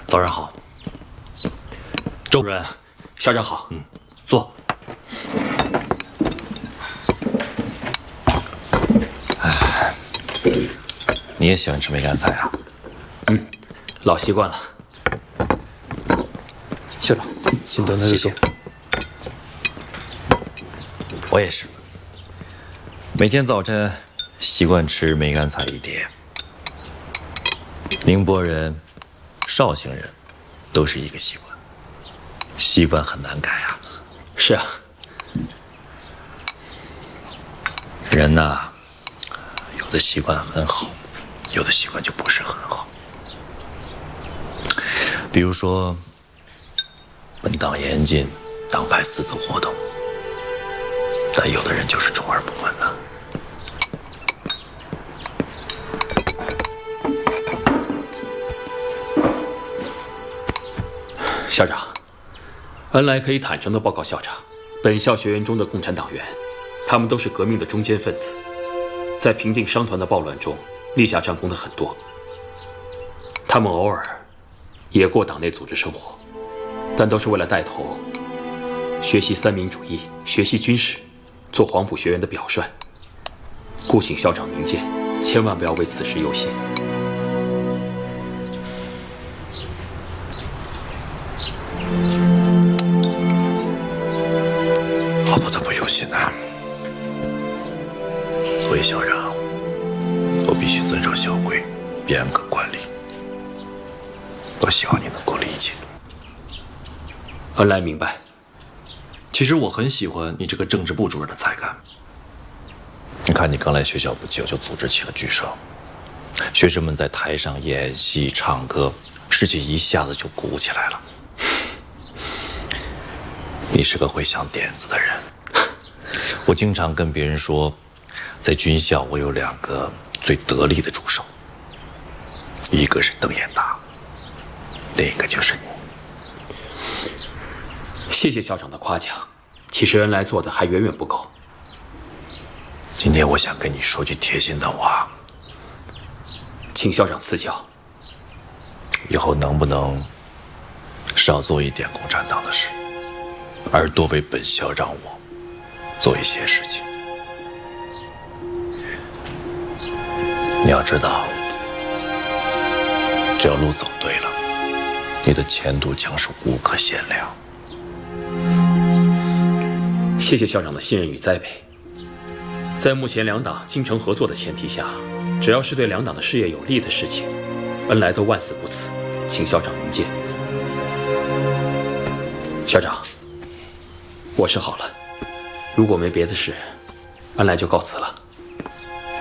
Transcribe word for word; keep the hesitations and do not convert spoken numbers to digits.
早上好，周主任，校长好。嗯，坐。 哎，你也喜欢吃梅干菜啊？ 嗯，老习惯了。校长，请端他的坐。 我也是，每天早晨习惯吃梅干菜一碟。宁波人、绍兴人都是一个习惯，习惯很难改啊。 是啊， 人呐，有的习惯很好，有的习惯就不是很好。比如说，本党严禁党派私自活动，但有的人就是充耳不闻呐。 校长，恩来可以坦诚地报告校长，本校学员中的共产党员，他们都是革命的中坚分子，在平定商团的暴乱中立下战功的很多。他们偶尔也过党内组织生活，但都是为了带头学习三民主义、学习军事，做黄埔学员的表率。故请校长明鉴，千万不要为此事忧心。 我不得不忧心呐。作为校长，我必须遵守校规，严格管理。我希望你能够理解。 恩来明白。 其实我很喜欢你这个政治部主任的才干。你看，你刚来学校不久就组织起了剧社，学生们在台上演戏、唱歌，士气一下子就鼓起来了。你是个会想点子的人。我经常跟别人说，在军校我有两个最得力的助手，一个是邓演达，另一个就是你。 谢谢校长的夸奖，其实恩来做的还远远不够。 今天我想跟你说句贴心的话， 请校长赐教。 以后能不能少做一点共产党的事，而多为本校让我做一些事情？你要知道，只要路走对了，你的前途将是无可限量。 谢谢校长的信任与栽培。在目前两党精诚合作的前提下，只要是对两党的事业有利的事情，恩来都万死不辞，请校长明鉴。校长，我是好了，如果没别的事，恩来就告辞了。